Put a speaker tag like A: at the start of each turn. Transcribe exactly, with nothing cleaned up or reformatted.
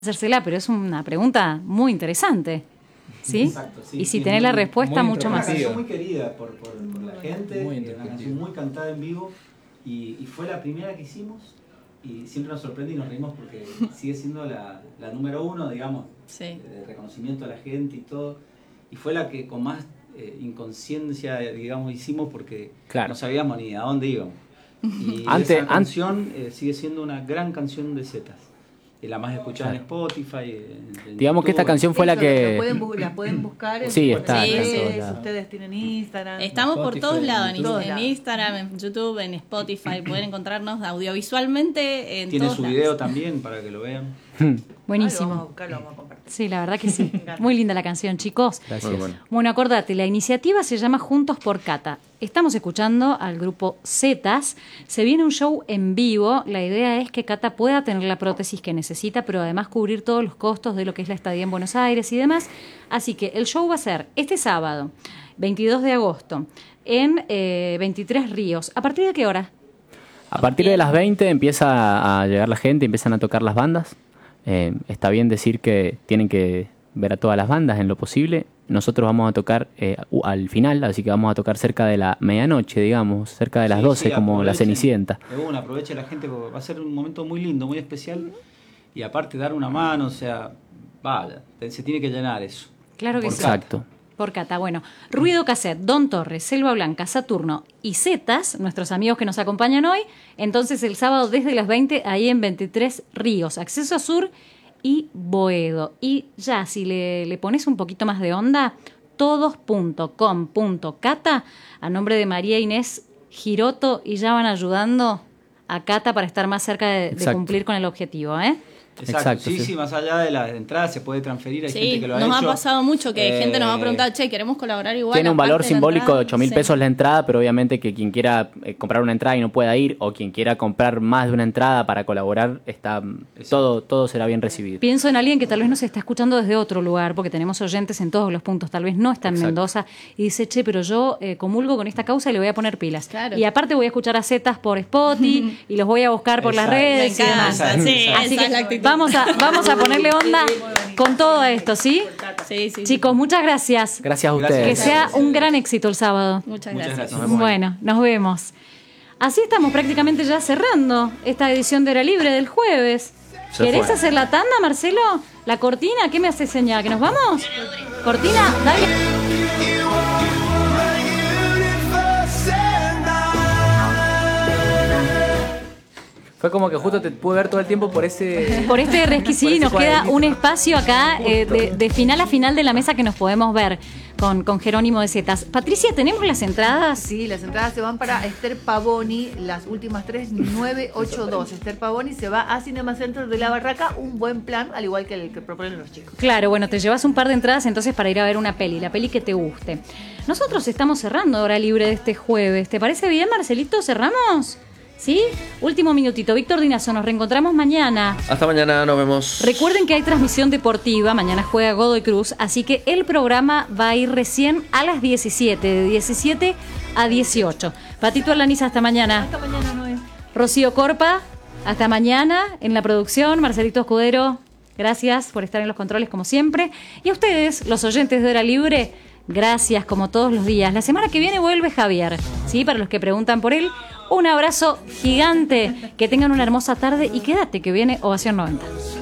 A: hacérsela, pero es una pregunta muy interesante, ¿sí?
B: Exacto, sí.
A: Y si
B: Y
A: tenés
B: muy,
A: la respuesta, mucho
B: Es
A: más.
B: una canción muy querida por, por, por la gente,
C: Muy
B: es una canción muy cantada en vivo y, y fue la primera que hicimos y siempre nos sorprende y nos reímos porque sigue siendo la, la número uno, digamos,
D: sí.
B: de reconocimiento a la gente y todo. Y fue la que con más eh, inconsciencia, digamos, hicimos porque
C: claro.
B: no sabíamos ni a dónde íbamos. Y
C: Ante,
B: esa canción eh, sigue siendo una gran canción de Zetas. Y la más escuchada en Spotify. En, en
C: Digamos
B: YouTube.
C: que esta canción fue
E: Eso,
C: la que...
E: La pueden, bu- la pueden buscar en
C: Sí,
E: en
C: está,
D: está en
E: redes,
C: todos lados.
E: ustedes tienen Instagram.
D: Estamos por
B: Spotify,
D: todos lados, en,
B: YouTube.
D: en Instagram, en YouTube, en Spotify. Pueden encontrarnos audiovisualmente en
B: Tiene
D: todos
B: su
D: lados.
B: video también para que lo vean.
A: Buenísimo.
E: Ah, lo vamos a buscar, lo vamos a compartir.
A: Sí, la verdad que sí. Muy linda la canción, chicos.
C: Gracias.
F: Muy bueno.
A: Bueno, acordate, la iniciativa se llama Juntos por Cata. Estamos escuchando al grupo Zetas. Se viene un show en vivo. La idea es que Cata pueda tener la prótesis que necesita, pero además cubrir todos los costos de lo que es la estadía en Buenos Aires y demás. Así que el show va a ser este sábado, veintidós de agosto, en eh, veintitrés Ríos. ¿A partir de qué hora?
C: A partir de las veinte empieza a llegar la gente, empiezan a tocar las bandas. Eh, está bien decir que tienen que ver a todas las bandas en lo posible. Nosotros vamos a tocar eh, al final, así que vamos a tocar cerca de la medianoche, digamos, cerca de las
B: Sí,
C: doce,
B: sí,
C: como la
B: aprovechen.
C: Cenicienta.
B: De una, aproveche la gente porque va a ser un momento muy lindo, muy especial. Y aparte dar una mano, o sea, vaya, se tiene que llenar eso.
A: Claro que
B: Por
A: sí.
C: Exacto.
A: Por Cata. Bueno, Ruido Cassette, Don Torres, Selva Blanca, Saturno y Zetas, nuestros amigos que nos acompañan hoy. Entonces el sábado desde las veinte, ahí en veintitrés Ríos, Acceso Sur y Boedo. Y ya, si le, le pones un poquito más de onda, todos punto com punto cata, a nombre de María Inés Giroto, y ya van ayudando a Cata para estar más cerca de, de cumplir con el objetivo, ¿eh?
B: Exacto,
C: Exacto,
B: sí,
C: sí.
B: sí, más allá de las entradas se puede transferir, hay
D: Sí,
B: gente que lo ha
D: nos
B: hecho.
D: ha pasado mucho que
B: Eh,
D: gente nos ha preguntado, che, queremos colaborar igual.
C: Tiene un
D: aparte
C: valor
D: de la
C: simbólico de
D: entrada.
C: ocho mil
D: Sí.
C: pesos la entrada, pero obviamente que quien quiera eh, comprar una entrada y no pueda ir, o quien quiera comprar más de una entrada para colaborar, está todo, todo será bien recibido.
A: Pienso en alguien que tal vez nos está escuchando desde otro lugar, porque tenemos oyentes en todos los puntos, tal vez no está en
C: Exacto.
A: Mendoza, y dice, che, pero yo eh, comulgo con esta causa y le voy a poner pilas.
D: Claro.
A: Y aparte voy a escuchar a Zetas por Spotify y los voy a buscar por las
B: Exacto.
D: Me
A: redes y demás.
D: encanta, sí,
B: Exacto.
A: Así
D: esa
A: que
D: es la actitud.
A: vamos a, vamos a ponerle onda con todo esto, ¿sí?
D: Sí, sí, sí.
A: Chicos, muchas gracias.
C: Gracias a
B: Gracias.
C: ustedes.
A: Que sea un gran éxito el sábado.
D: Muchas
B: Muchas
D: gracias.
B: gracias. Nos vemos.
A: Bueno, nos vemos. Así estamos prácticamente ya cerrando esta edición de Hora Libre del jueves.
F: Se
A: ¿Querés
F: fue.
A: hacer la tanda, Marcelo? ¿La cortina? ¿Qué me hace señal? ¿Que nos vamos? Cortina, dale.
C: Fue como que justo te pude ver todo el tiempo por ese...
A: Por este resquisí
C: Por ese
A: nos queda
C: cuadernito.
A: un espacio acá eh, de, de final a final de la mesa que nos podemos ver con, con Jerónimo de Zetas. Patricia, ¿tenemos las entradas?
E: Sí, las entradas se van para Esther Pavoni, las últimas tres, nueve ocho dos. Esther Pavoni se va a Cinema Center de la Barraca, un buen plan, al igual que el que proponen los chicos.
A: Claro, bueno, te llevas un par de entradas entonces para ir a ver una peli, la peli que te guste. Nosotros estamos cerrando Hora Libre de este jueves. ¿Te parece bien, Marcelito? ¿Cerramos? ¿Sí? Último minutito. Víctor Dinazo, nos reencontramos mañana.
F: Hasta mañana, nos vemos.
A: Recuerden que hay transmisión deportiva, mañana juega Godoy Cruz, así que el programa va a ir recién a las diecisiete, de diecisiete a dieciocho. Patito Alaniza, hasta mañana.
E: Hasta mañana, Noé.
A: Rocío Corpa, hasta mañana en la producción. Marcelito Escudero, gracias por estar en los controles como siempre. Y a ustedes, los oyentes de Hora Libre, gracias como todos los días. La semana que viene vuelve Javier, ¿sí? Para los que preguntan por él, un abrazo gigante. Que tengan una hermosa tarde y quédate que viene Ovación noventa.